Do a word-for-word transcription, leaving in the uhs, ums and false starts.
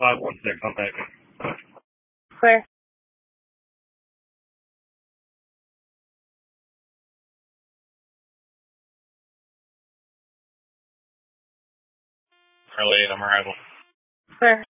five one six, I'll take it. Clear. Charlie eight, I'm arrival. Clear.